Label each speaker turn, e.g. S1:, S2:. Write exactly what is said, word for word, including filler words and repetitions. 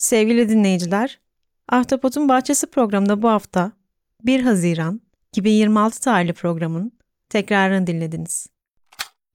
S1: Sevgili dinleyiciler, Ahtapot'un Bahçesi programında bu hafta bir Haziran iki bin yirmi altı tarihli programın tekrarını dinlediniz.